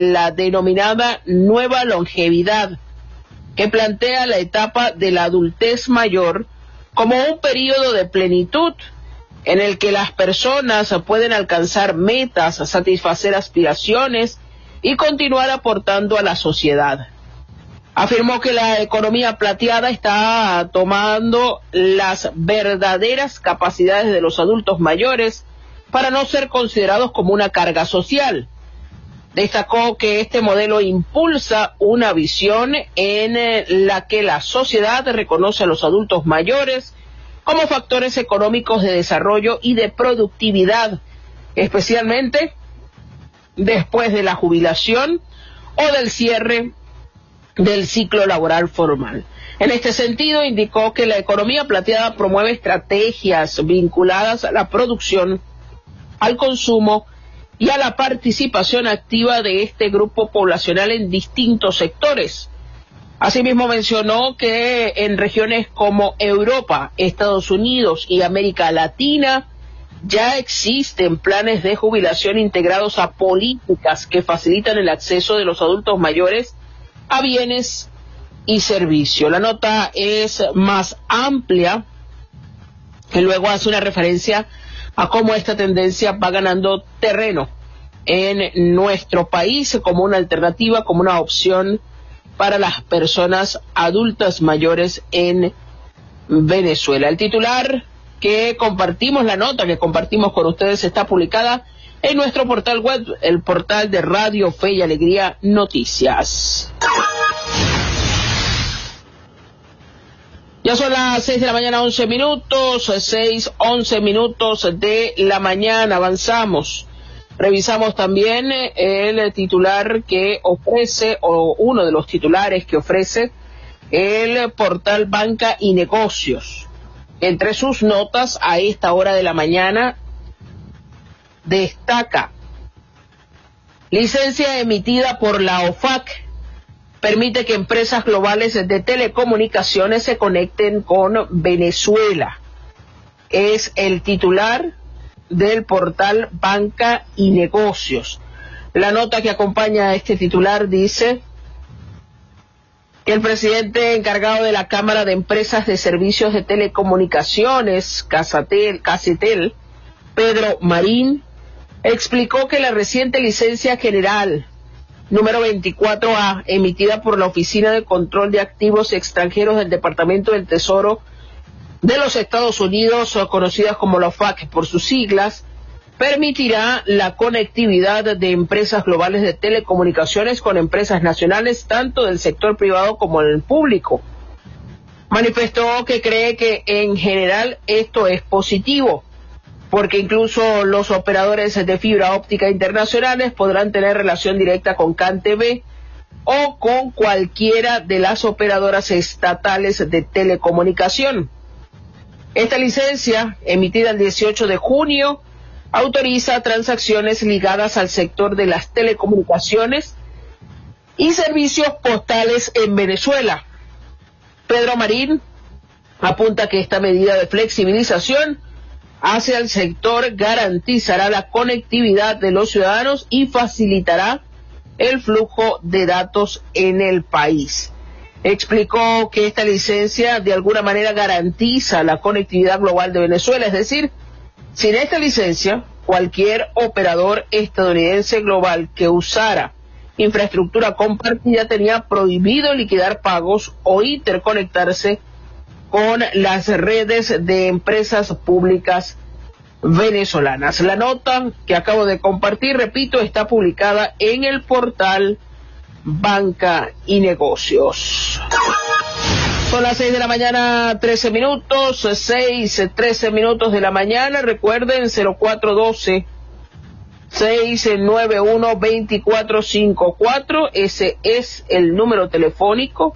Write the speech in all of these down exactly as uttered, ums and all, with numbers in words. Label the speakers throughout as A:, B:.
A: la denominada nueva longevidad, que plantea la etapa de la adultez mayor como un periodo de plenitud en el que las personas pueden alcanzar metas, satisfacer aspiraciones y continuar aportando a la sociedad. Afirmó que la economía plateada está tomando las verdaderas capacidades de los adultos mayores para no ser considerados como una carga social. Destacó que este modelo impulsa una visión en la que la sociedad reconoce a los adultos mayores como factores económicos de desarrollo y de productividad, especialmente después de la jubilación o del cierre del ciclo laboral formal. En este sentido, indicó que la economía plateada promueve estrategias vinculadas a la producción, al consumo y a la participación activa de este grupo poblacional en distintos sectores. Asimismo, mencionó que en regiones como Europa, Estados Unidos y América Latina ya existen planes de jubilación integrados a políticas que facilitan el acceso de los adultos mayores a bienes y servicios. La nota es más amplia, que luego hace una referencia a cómo esta tendencia va ganando terreno en nuestro país como una alternativa, como una opción para las personas adultas mayores en Venezuela. El titular que compartimos, la nota que compartimos con ustedes, está publicada en nuestro portal web, el portal de Radio Fe y Alegría Noticias. Ya son las seis de la mañana, once minutos, seis, once minutos de la mañana. Avanzamos. Revisamos también el titular que ofrece, o uno de los titulares que ofrece el portal Banca y Negocios. Entre sus notas a esta hora de la mañana destaca: licencia emitida por la O F A C permite que empresas globales de telecomunicaciones se conecten con Venezuela. Es el titular del portal Banca y Negocios. La nota que acompaña a este titular dice que el presidente encargado de la Cámara de Empresas de Servicios de Telecomunicaciones, Casatel, Casetel, Pedro Marín, explicó que la reciente licencia general número veinticuatro A, emitida por la Oficina de Control de Activos Extranjeros del Departamento del Tesoro de los Estados Unidos, o conocidas como la O F A C por sus siglas, permitirá la conectividad de empresas globales de telecomunicaciones con empresas nacionales, tanto del sector privado como del público. Manifestó que cree que en general esto es positivo, porque incluso los operadores de fibra óptica internacionales podrán tener relación directa con CanTV o con cualquiera de las operadoras estatales de telecomunicación. Esta licencia, emitida el dieciocho de junio, autoriza transacciones ligadas al sector de las telecomunicaciones y servicios postales en Venezuela. Pedro Marín apunta que esta medida de flexibilización hacia el sector garantizará la conectividad de los ciudadanos y facilitará el flujo de datos en el país. Explicó que esta licencia de alguna manera garantiza la conectividad global de Venezuela, es decir, sin esta licencia, cualquier operador estadounidense global que usara infraestructura compartida tenía prohibido liquidar pagos o interconectarse con las redes de empresas públicas venezolanas. La nota que acabo de compartir, repito, está publicada en el portal Banca y Negocios. Son las seis de la mañana, trece minutos, seis, trece minutos de la mañana. Recuerden, cero cuatro doce, seis nueve uno, dos cuatro cinco cuatro, ese es el número telefónico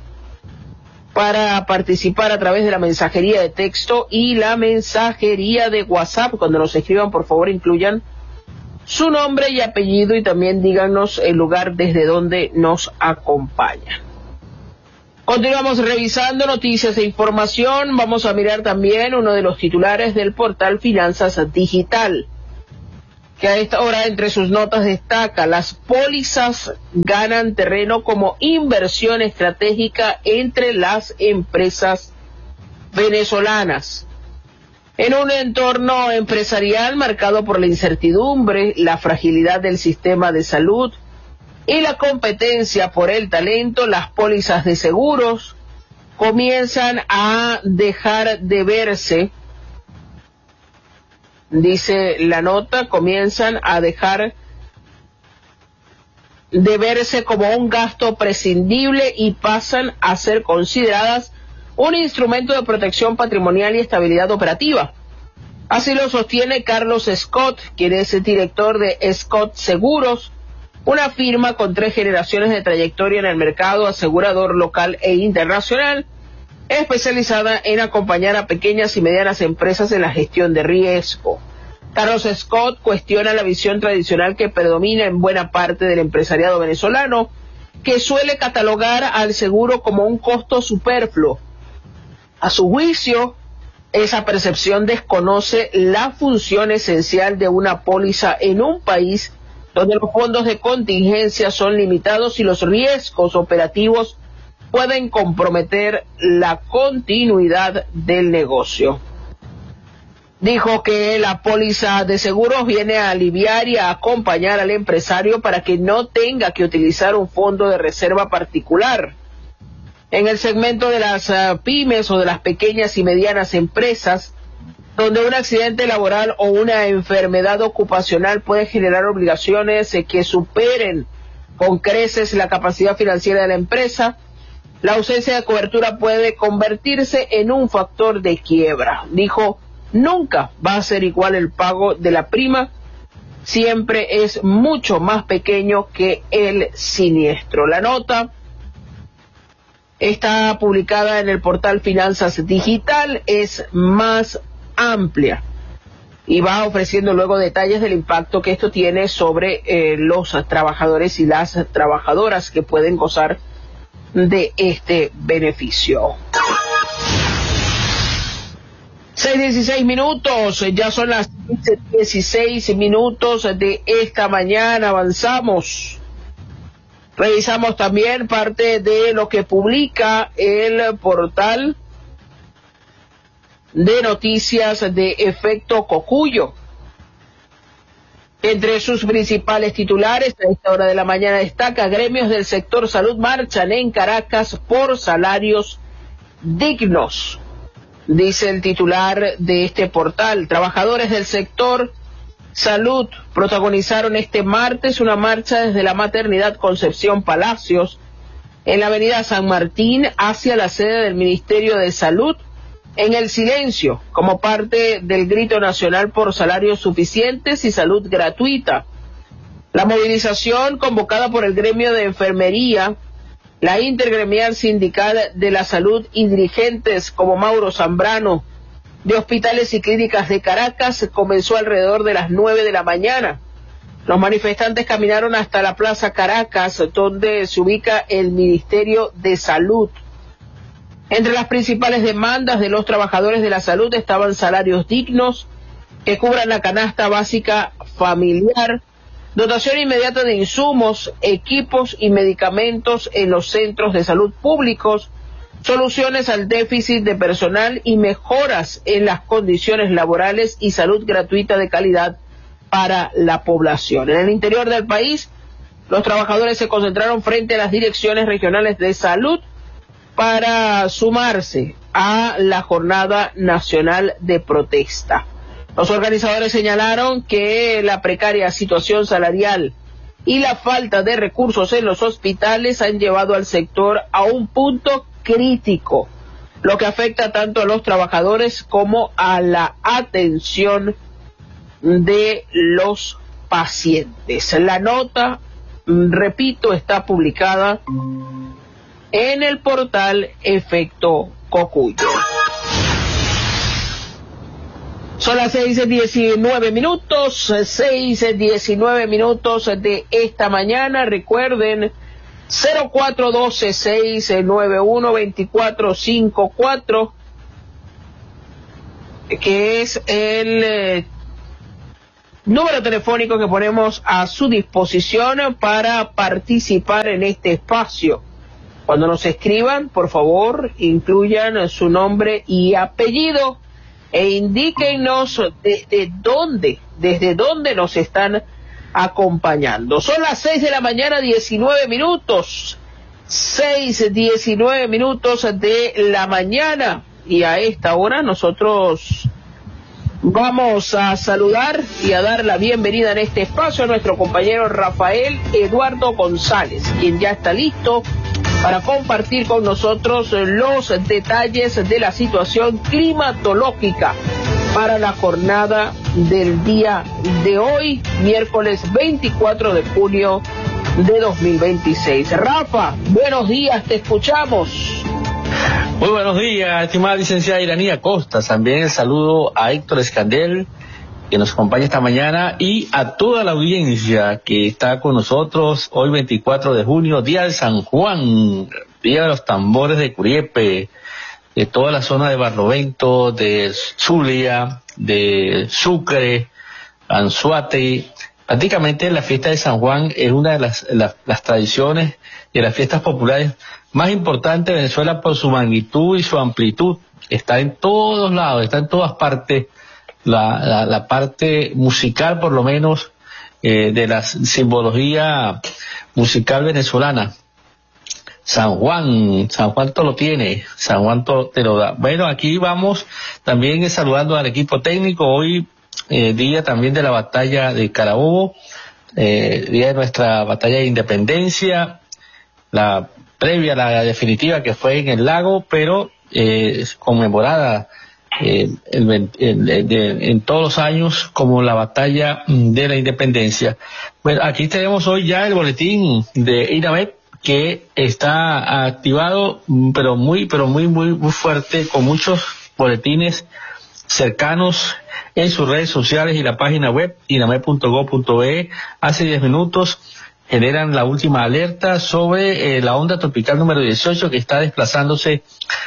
A: para participar a través de la mensajería de texto y la mensajería de WhatsApp. Cuando nos escriban, por favor, incluyan su nombre y apellido y también díganos el lugar desde donde nos acompaña. Continuamos revisando noticias e información. Vamos a mirar también uno de los titulares del portal Finanzas Digital, que a esta hora entre sus notas destaca: las pólizas ganan terreno como inversión estratégica entre las empresas venezolanas. En un entorno empresarial marcado por la incertidumbre, la fragilidad del sistema de salud y la competencia por el talento, las pólizas de seguros comienzan a dejar de verse, dice la nota, comienzan a dejar de verse como un gasto prescindible y pasan a ser consideradas un instrumento de protección patrimonial y estabilidad operativa. Así lo sostiene Carlos Scott, quien es el director de Scott Seguros, una firma con tres generaciones de trayectoria en el mercado asegurador local e internacional, especializada en acompañar a pequeñas y medianas empresas en la gestión de riesgo. Carlos Scott cuestiona la visión tradicional que predomina en buena parte del empresariado venezolano, que suele catalogar al seguro como un costo superfluo. A su juicio, esa percepción desconoce la función esencial de una póliza en un país donde los fondos de contingencia son limitados y los riesgos operativos pueden comprometer la continuidad del negocio. Dijo que la póliza de seguros viene a aliviar y a acompañar al empresario para que no tenga que utilizar un fondo de reserva particular. En el segmento de las uh, pymes o de las pequeñas y medianas empresas, donde un accidente laboral o una enfermedad ocupacional puede generar obligaciones eh, que superen con creces la capacidad financiera de la empresa, la ausencia de cobertura puede convertirse en un factor de quiebra. Dijo, nunca va a ser igual el pago de la prima, siempre es mucho más pequeño que el siniestro. La nota está publicada en el portal Finanzas Digital, es más amplia y va ofreciendo luego detalles del impacto que esto tiene sobre eh, los trabajadores y las trabajadoras que pueden gozar de este beneficio. seis dieciséis minutos, ya son las dieciséis minutos de esta mañana, avanzamos. Revisamos también parte de lo que publica el portal de noticias de Efecto Cocuyo. Entre sus principales titulares, a esta hora de la mañana destaca: gremios del sector salud marchan en Caracas por salarios dignos. Dice el titular de este portal, trabajadores del sector salud protagonizaron este martes una marcha desde la maternidad Concepción Palacios en la avenida San Martín hacia la sede del Ministerio de Salud, en el silencio, como parte del grito nacional por salarios suficientes y salud gratuita. La movilización, convocada por el gremio de enfermería, la Intergremial Sindical de la Salud y dirigentes como Mauro Zambrano, de hospitales y clínicas de Caracas, comenzó alrededor de las nueve de la mañana. Los manifestantes caminaron hasta la Plaza Caracas, donde se ubica el Ministerio de Salud. Entre las principales demandas de los trabajadores de la salud estaban salarios dignos que cubran la canasta básica familiar, dotación inmediata de insumos, equipos y medicamentos en los centros de salud públicos, soluciones al déficit de personal y mejoras en las condiciones laborales y salud gratuita de calidad para la población. En el interior del país, los trabajadores se concentraron frente a las direcciones regionales de salud para sumarse a la jornada nacional de protesta. Los organizadores señalaron que la precaria situación salarial y la falta de recursos en los hospitales han llevado al sector a un punto crítico, lo que afecta tanto a los trabajadores como a la atención de los pacientes. La nota, repito, está publicada en el portal Efecto Cocuyo. Son las seis diecinueve minutos, seis diecinueve minutos de esta mañana. Recuerden, cero cuatro uno dos, seis nueve uno, dos cuatro cinco cuatro, que es el eh, número telefónico que ponemos a su disposición para participar en este espacio. Cuando nos escriban, por favor, incluyan su nombre y apellido e indíquenos desde dónde, desde dónde nos están acompañando. Son las seis de la mañana, diecinueve minutos, seis, diecinueve minutos de la mañana, y a esta hora nosotros vamos a saludar y a dar la bienvenida en este espacio a nuestro compañero Rafael Eduardo González, quien ya está listo para compartir con nosotros los detalles de la situación climatológica para la jornada del día de hoy, miércoles veinticuatro de junio de dos mil veintiséis. Rafa, buenos días, te escuchamos.
B: Muy buenos días, estimada licenciada Iranía Costa. También el saludo a Héctor Escandel, que nos acompaña esta mañana, y a toda la audiencia que está con nosotros hoy veinticuatro de junio, día de San Juan, día de los tambores de Curiepe, de toda la zona de Barlovento, de Zulia, de Sucre, Anzoátegui. Prácticamente la fiesta de San Juan es una de las, las, las tradiciones y de las fiestas populares más importantes de Venezuela por su magnitud y su amplitud. Está en todos lados, está en todas partes. La, la, la parte musical, por lo menos, eh, de la simbología musical venezolana. San Juan, San Juan todo lo tiene, San Juan todo te lo da. Bueno, aquí vamos también saludando al equipo técnico. Hoy, eh, día también de la batalla de Carabobo, eh, día de nuestra batalla de independencia, la previa, la definitiva que fue en el lago, pero eh, conmemorada Eh, el, el, el, de, en todos los años como la batalla de la independencia. Bueno, aquí tenemos hoy ya el boletín de INAMEP, que está activado, pero muy, pero muy, muy, muy fuerte, con muchos boletines cercanos en sus redes sociales y la página web inamep punto gob punto be. Hace diez minutos generan la última alerta sobre eh, la onda tropical número dieciocho, que está desplazándose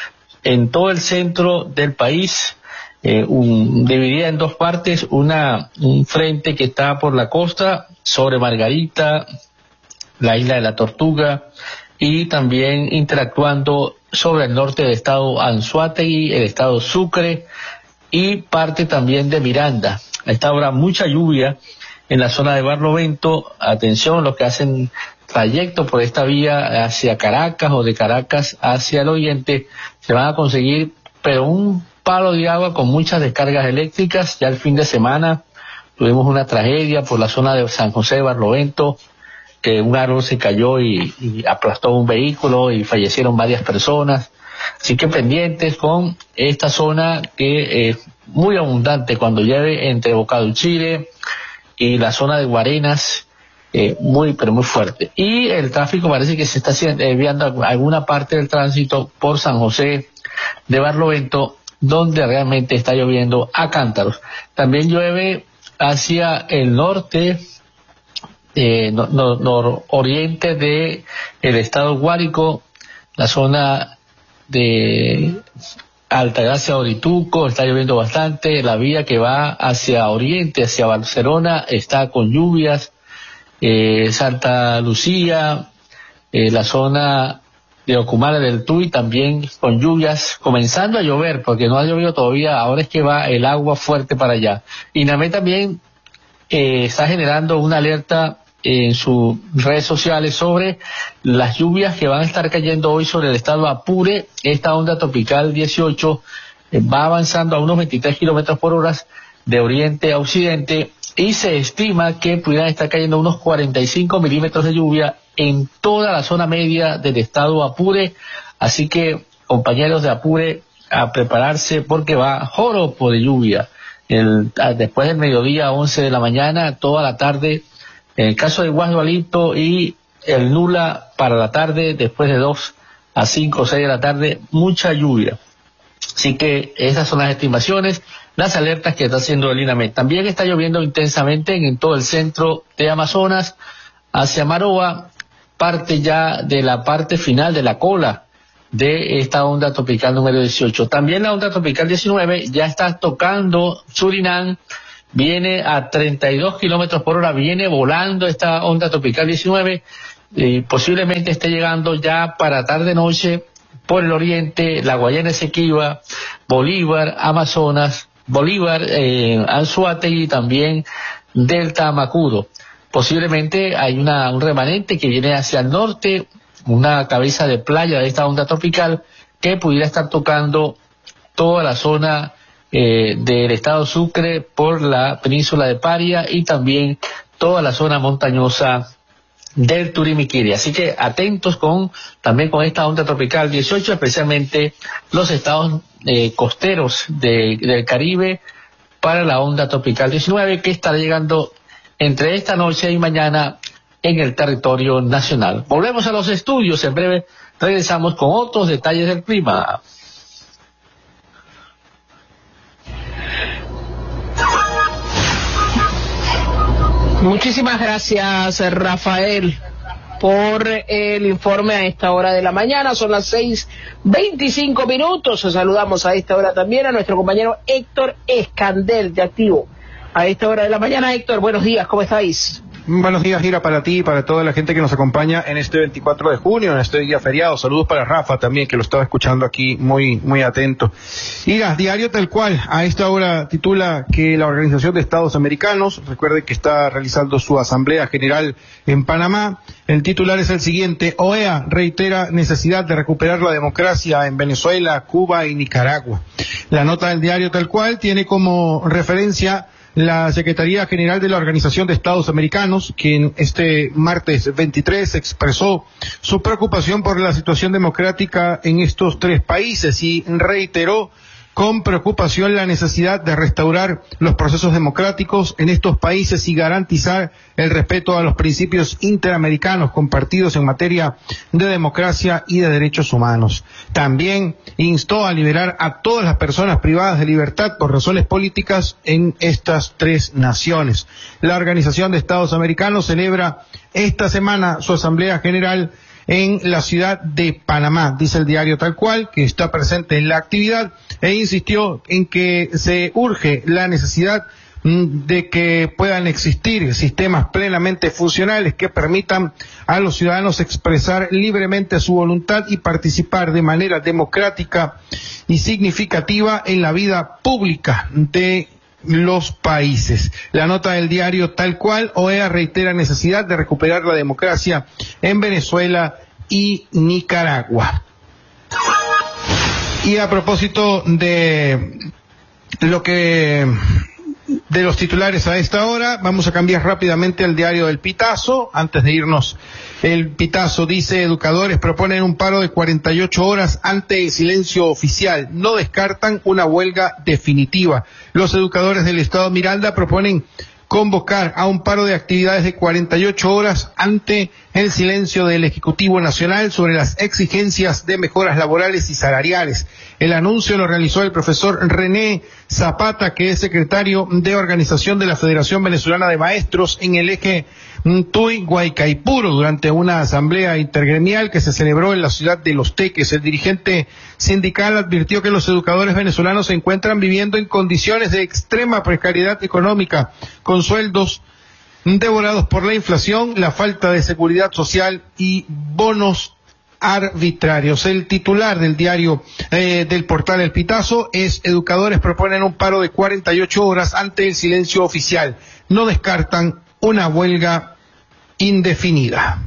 B: en todo el centro del país, eh, un, dividida en dos partes, una un frente que está por la costa, sobre Margarita, la isla de la Tortuga, y también interactuando sobre el norte del estado Anzoátegui, el estado Sucre, y parte también de Miranda. A esta hora mucha lluvia en la zona de Barlovento. Atención, los que hacen trayecto por esta vía hacia Caracas o de Caracas hacia el oriente, se van a conseguir pero un palo de agua con muchas descargas eléctricas. Ya el fin de semana tuvimos una tragedia por la zona de San José de Barlovento, que un árbol se cayó y, y aplastó un vehículo y fallecieron varias personas. Así que pendientes con esta zona, que es muy abundante cuando llueve entre Boca del Chile y la zona de Guarenas. Eh, muy pero muy fuerte, y el tráfico parece que se está desviando alguna parte del tránsito por San José de Barlovento, donde realmente está lloviendo a cántaros. También llueve hacia el norte, eh, no, no, nororiente de el estado Guárico, la zona de Altagracia, Orituco, está lloviendo bastante. La vía que va hacia oriente, hacia Barcelona, está con lluvias. Eh, Santa Lucía, eh, la zona de Ocumare del Tuy también con lluvias, comenzando a llover, porque no ha llovido todavía, ahora es que va el agua fuerte para allá. INAMEP también eh, está generando una alerta en sus redes sociales sobre las lluvias que van a estar cayendo hoy sobre el estado Apure. Esta onda tropical dieciocho eh, va avanzando a unos veintitrés kilómetros por hora de oriente a occidente, y se estima que pudieran estar cayendo unos cuarenta y cinco milímetros de lluvia en toda la zona media del estado Apure. Así que, compañeros de Apure, a prepararse, porque va joropo de lluvia. El, después del mediodía, once de la mañana, toda la tarde, en el caso de Guasdualito, y el Nula para la tarde, después de dos a cinco o seis de la tarde, mucha lluvia. Así que esas son las estimaciones, las alertas que está haciendo el INAMEP. También está lloviendo intensamente en, en todo el centro de Amazonas, hacia Maroa, parte ya de la parte final de la cola de esta onda tropical número dieciocho. También la onda tropical diecinueve ya está tocando Surinam, viene a treinta y dos kilómetros por hora, viene volando esta onda tropical diecinueve, y posiblemente esté llegando ya para tarde-noche por el oriente, la Guayana Esequiba, Bolívar, Amazonas, Bolívar, eh, Anzoátegui y también Delta Macudo. Posiblemente hay una, un remanente que viene hacia el norte, una cabeza de playa de esta onda tropical que pudiera estar tocando toda la zona eh, del estado Sucre por la península de Paria y también toda la zona montañosa del Turimiquiri. Así que atentos con también con esta onda tropical dieciocho, especialmente los estados eh, costeros de, del Caribe para la onda tropical diecinueve, que estará llegando entre esta noche y mañana en el territorio nacional. Volvemos a los estudios, en breve regresamos con otros detalles del clima.
A: Muchísimas gracias, Rafael, por el informe a esta hora de la mañana. Son las seis veinticinco minutos. Saludamos a esta hora también a nuestro compañero Héctor Escandel, de Activo. A esta hora de la mañana, Héctor, buenos días, ¿cómo estáis?
C: Buenos días, Gira, para ti y para toda la gente que nos acompaña en este veinticuatro de junio, en este día feriado. Saludos para Rafa también, que lo estaba escuchando aquí muy muy atento. Gira, diario tal cual, a esta hora titula que la Organización de Estados Americanos, recuerde que está realizando su Asamblea General en Panamá. El titular es el siguiente: O E A reitera necesidad de recuperar la democracia en Venezuela, Cuba y Nicaragua. La nota del diario tal cual tiene como referencia la Secretaría General de la Organización de Estados Americanos, quien este martes veintitrés expresó su preocupación por la situación democrática en estos tres países y reiteró con preocupación la necesidad de restaurar los procesos democráticos en estos países y garantizar el respeto a los principios interamericanos compartidos en materia de democracia y de derechos humanos. También instó a liberar a todas las personas privadas de libertad por razones políticas en estas tres naciones. La Organización de Estados Americanos celebra esta semana su Asamblea General en la ciudad de Panamá, dice el diario tal cual, que está presente en la actividad, e insistió en que se urge la necesidad de que puedan existir sistemas plenamente funcionales que permitan a los ciudadanos expresar libremente su voluntad y participar de manera democrática y significativa en la vida pública de los países. La nota del diario tal cual, O E A reitera necesidad de recuperar la democracia en Venezuela y Nicaragua. Y a propósito de lo que de los titulares a esta hora, vamos a cambiar rápidamente al diario del Pitazo. Antes de irnos, el Pitazo dice: educadores proponen un paro de cuarenta y ocho horas ante el silencio oficial, no descartan una huelga definitiva. Los educadores del Estado Miranda proponen convocar a un paro de actividades de cuarenta y ocho horas ante el silencio del Ejecutivo Nacional sobre las exigencias de mejoras laborales y salariales. El anuncio lo realizó el profesor René Zapata, que es secretario de organización de la Federación Venezolana de Maestros en el eje Tuy Guaycaipuro, durante una asamblea intergremial que se celebró en la ciudad de Los Teques. El dirigente sindical advirtió que los educadores venezolanos se encuentran viviendo en condiciones de extrema precariedad económica, con sueldos devorados por la inflación, la falta de seguridad social y bonos arbitrarios. El titular del diario eh, del portal El Pitazo es: educadores proponen un paro de cuarenta y ocho horas ante el silencio oficial, no descartan una huelga indefinida.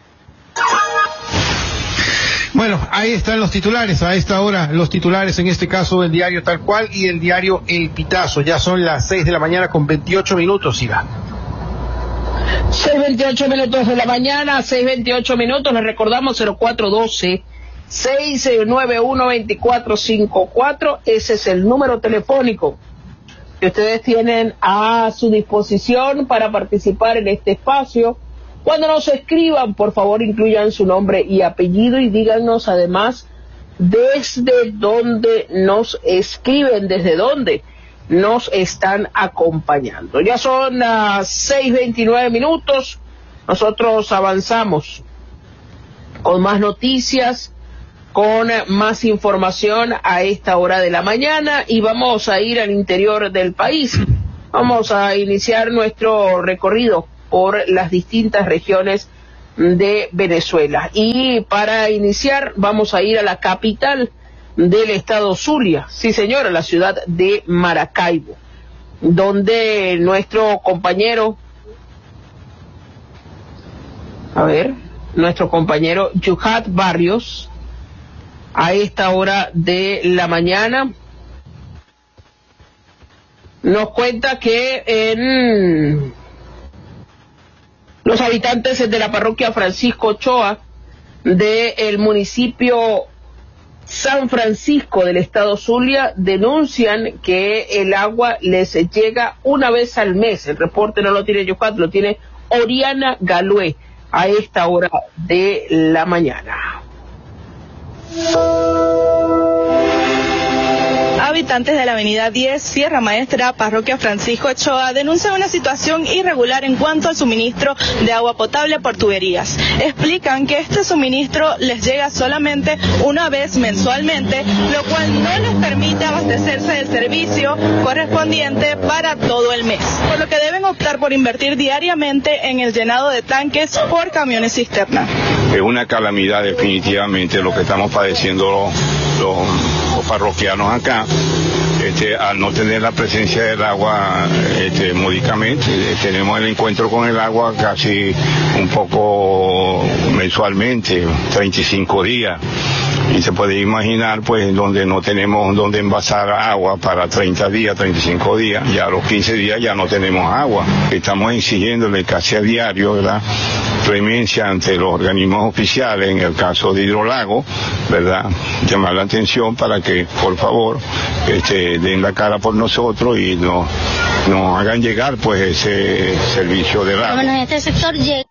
C: Bueno, ahí están los titulares, a esta hora los titulares, en este caso del diario tal cual y el diario El Pitazo. Ya son las seis de la mañana con veintiocho minutos, Iván.
A: seis veintiocho minutos de la mañana, seis veintiocho minutos, les recordamos cero cuatro doce, seis nueve uno, veinticuatro cincuenta y cuatro, ese es el número telefónico que ustedes tienen a su disposición para participar en este espacio. Cuando nos escriban, por favor, incluyan su nombre y apellido y díganos además desde dónde nos escriben, desde dónde nos están acompañando. Ya son las seis veintinueve minutos, nosotros avanzamos con más noticias, con más información a esta hora de la mañana y vamos a ir al interior del país Vamos a iniciar nuestro recorrido por las distintas regiones de Venezuela. Y para iniciar vamos a ir a la capital del estado Zulia, sí señora, la ciudad de Maracaibo, donde nuestro compañero, a ver, nuestro compañero Yuhat Barrios, a esta hora de la mañana, nos cuenta que en los habitantes de la parroquia Francisco Ochoa del municipio San Francisco del estado Zulia denuncian que el agua les llega una vez al mes. El reporte no lo tiene Yucat, lo tiene Oriana Galué a esta hora de la mañana.
D: Habitantes de la avenida diez, Sierra Maestra, parroquia Francisco Ochoa, denuncian una situación irregular en cuanto al suministro de agua potable por tuberías. Explican que este suministro les llega solamente una vez mensualmente, lo cual no les permite abastecerse del servicio correspondiente para todo el mes, por lo que deben optar por invertir diariamente en el llenado de tanques por camiones cisterna.
E: Es una calamidad definitivamente lo que estamos padeciendo los, los, los parroquianos acá. Este, al no tener la presencia del agua este, módicamente, eh, tenemos el encuentro con el agua casi un poco mensualmente, treinta y cinco días. Y se puede imaginar, pues, donde no tenemos donde envasar agua para treinta días, treinta y cinco días, ya a los quince días ya no tenemos agua. Estamos exigiéndole casi a diario, ¿verdad?, clemencia ante los organismos oficiales, en el caso de Hidrolago, ¿verdad?, llamar la atención para que, por favor, este, den la cara por nosotros y nos, nos hagan llegar, pues, ese servicio de agua.
F: Bueno, en este sector llega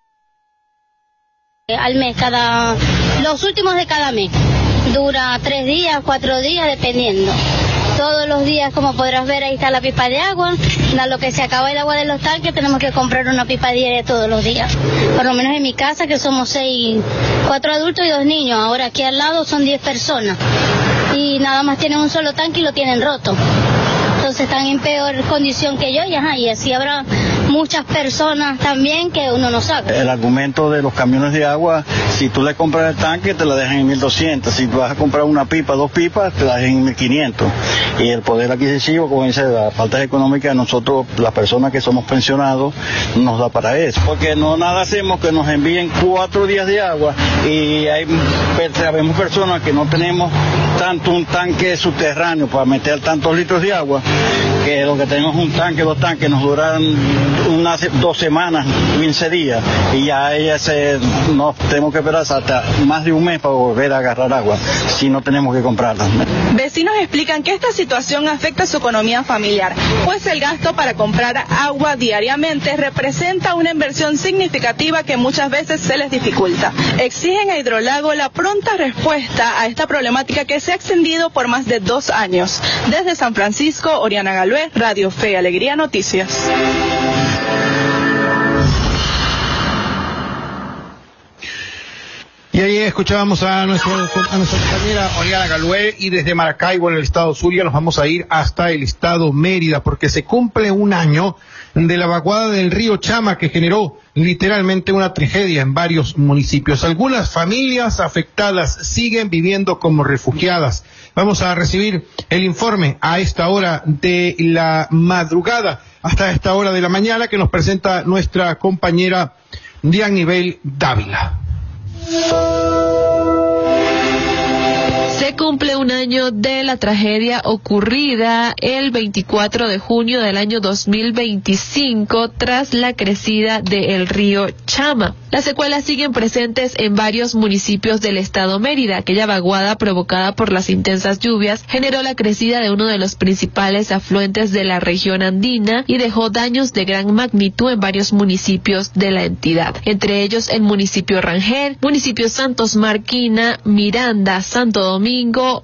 F: al mes, cada los últimos de cada mes. Dura tres días, cuatro días, dependiendo. Todos los días, como podrás ver, ahí está la pipa de agua. A lo que se acaba el agua de los tanques, tenemos que comprar una pipa diaria todos los días. Por lo menos en mi casa, que somos seis, cuatro adultos y dos niños. Ahora aquí al lado son diez personas. Y nada más tienen un solo tanque y lo tienen roto. Entonces están en peor condición que yo y, ajá, y así habrá muchas personas también que uno no sabe.
G: El argumento de los camiones de agua, si tú le compras el tanque te la dejan en mil doscientos, si tú vas a comprar una pipa, dos pipas, te la dejan en mil quinientos. Y el poder adquisitivo, como dice, la falta económica, nosotros, las personas que somos pensionados, nos da para eso. Porque no nada hacemos que nos envíen cuatro días de agua y hay, sabemos personas que no tenemos tanto un tanque subterráneo para meter tantos litros de agua, que lo que tenemos un tanque, dos tanques, nos duran unas dos semanas, quince días, y ya ella se, no tenemos que esperar hasta más de un mes para volver a agarrar agua, si no tenemos que comprarla.
D: Vecinos explican que esta situación afecta su economía familiar, pues el gasto para comprar agua diariamente representa una inversión significativa que muchas veces se les dificulta. Exigen a Hidrolago la pronta respuesta a esta problemática que se ha extendido por más de dos años. Desde San Francisco, Oriana Galué, Radio Fe y Alegría Noticias.
C: Y ahí escuchábamos a, nuestro, a nuestra compañera Oriana Galué, y desde Maracaibo, en el estado Zulia, nos vamos a ir hasta el estado Mérida, porque se cumple un año de la vaguada del río Chama, que generó literalmente una tragedia en varios municipios. Algunas familias afectadas siguen viviendo como refugiadas. Vamos a recibir el informe a esta hora de la madrugada, hasta esta hora de la mañana, que nos presenta nuestra compañera Dianibel Dávila.
H: Se cumple un año de la tragedia ocurrida el veinticuatro de junio del año dos mil veinticinco tras la crecida del río Chama. Las secuelas siguen presentes en varios municipios del estado Mérida. Aquella vaguada provocada por las intensas lluvias generó la crecida de uno de los principales afluentes de la región andina y dejó daños de gran magnitud en varios municipios de la entidad, entre ellos el municipio Rangel, municipio Santos Marquina, Miranda, Santo Domingo,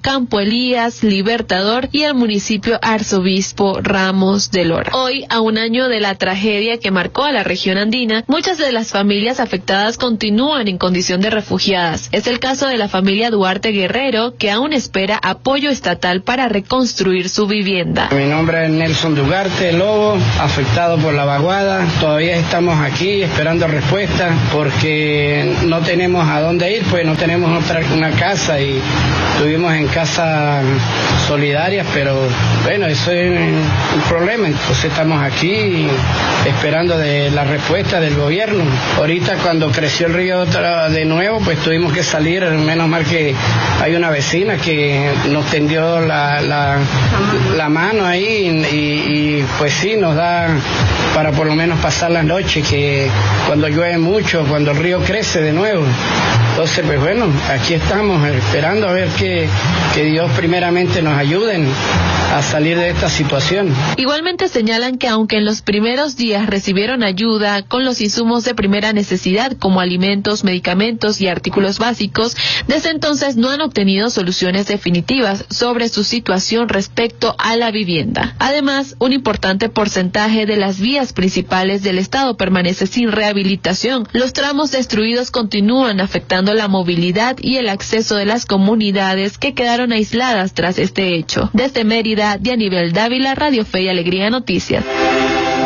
H: Campo Elías, Libertador y el municipio Arzobispo Ramos de Lora. Hoy, a un año de la tragedia que marcó a la región andina, muchas de las familias afectadas continúan en condición de refugiadas. Es el caso de la familia Duarte Guerrero, que aún espera apoyo estatal para reconstruir su vivienda.
I: Mi nombre es Nelson Duarte Lobo, afectado por la vaguada. Todavía estamos aquí esperando respuesta porque no tenemos a dónde ir, pues no tenemos otra una casa y estuvimos en casa solidarias, pero bueno, eso es un problema. Entonces estamos aquí esperando de la respuesta del gobierno. Ahorita cuando creció el río de nuevo, pues tuvimos que salir, menos mal que hay una vecina que nos tendió la, la, la mano ahí y, y pues sí, nos da para por lo menos pasar la noche, que cuando llueve mucho, cuando el río crece de nuevo. Entonces, pues bueno, aquí estamos esperando a ver que, que Dios primeramente nos ayude a salir de esta situación.
H: Igualmente señalan que aunque en los primeros días recibieron ayuda con los insumos de primera necesidad como alimentos, medicamentos y artículos básicos, desde entonces no han obtenido soluciones definitivas sobre su situación respecto a la vivienda. Además, un importante porcentaje de las vías principales del estado permanece sin rehabilitación. Los tramos destruidos continúan afectando la movilidad y el acceso de las comunidades que quedaron aisladas tras este hecho. Desde Mérida, Dianibel Dávila, Radio Fe y Alegría Noticias.